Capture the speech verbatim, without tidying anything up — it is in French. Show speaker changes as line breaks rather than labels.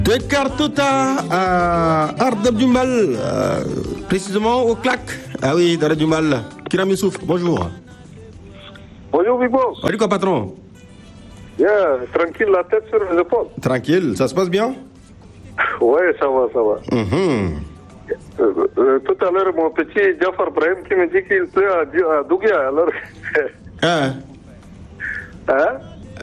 Tekartota à Ardab Dumbal, euh, précisément au clac. Ah oui, Dara Dumbal. Kiram Youssouf, bonjour.
Bonjour, Big Boss.
On dit quoi, patron?
Yeah, tranquille, la tête sur les épaules.
Tranquille, ça se passe bien?
Ouais, ça va, ça va.
Mm-hmm.
Euh, euh, tout à l'heure, mon petit Jafar Brahim qui me dit qu'il pleut à, à Dougia, alors...
Ah.
Hein?